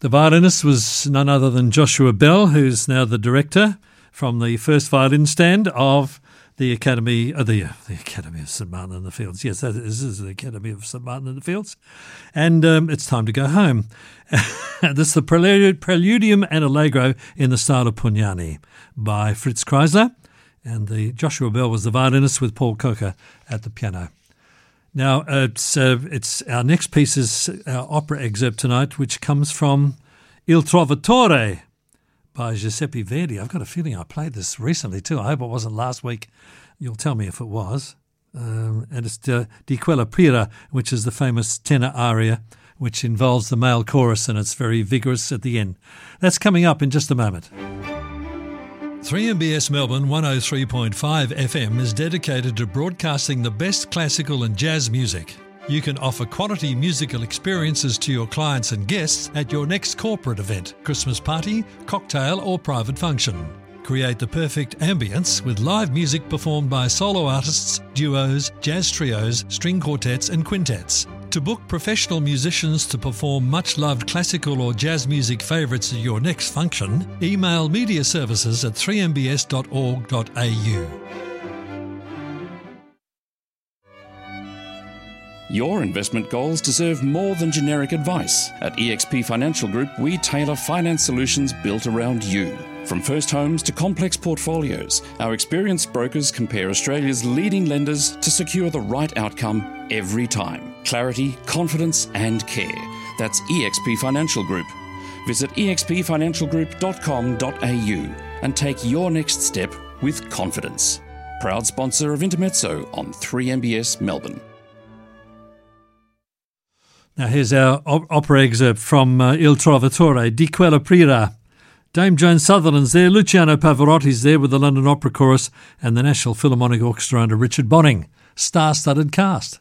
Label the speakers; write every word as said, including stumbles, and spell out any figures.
Speaker 1: The violinist was none other than Joshua Bell, who's now the director from the first violin stand of the Academy, uh, the, uh, the Academy of St Martin in the Fields. Yes, that is, this is the Academy of St Martin in the Fields. And um, it's time to go home. This is the Prelude, Preludium and Allegro in the style of Pugnani by Fritz Kreisler. And the Joshua Bell was the violinist with Paul Coker at the piano. Now, uh, it's, uh, it's our next piece is our opera excerpt tonight, which comes from Il Trovatore by Giuseppe Verdi. I've got a feeling I played this recently too. I hope it wasn't last week. You'll tell me if it was. Um, and it's uh, Di Quella Pira, which is the famous tenor aria, which involves the male chorus, and it's very vigorous at the end. That's coming up in just a moment. three M B S Melbourne one oh three point five F M is dedicated to broadcasting the best classical and jazz music. You can offer quality musical experiences to your clients and guests at your next corporate event, Christmas party, cocktail or private function. Create the perfect ambience with live music performed by solo artists, duos, jazz trios, string quartets and quintets. To book professional musicians to perform much-loved classical or jazz music favourites at your next function, email media services at three m b s dot org dot a u.
Speaker 2: Your investment goals deserve more than generic advice. At E X P Financial Group, we tailor finance solutions built around you. From first homes to complex portfolios, our experienced brokers compare Australia's leading lenders to secure the right outcome every time. Clarity, confidence and care. That's E X P Financial Group. Visit e x p financial group dot com dot a u and take your next step with confidence. Proud sponsor of Intermezzo on three M B S Melbourne.
Speaker 1: Now here's our op- opera excerpt from uh, Il Trovatore, Di Quella Pira. Dame Joan Sutherland's there, Luciano Pavarotti's there with the London Opera Chorus and the National Philharmonic Orchestra under Richard Bonning. Star-studded cast.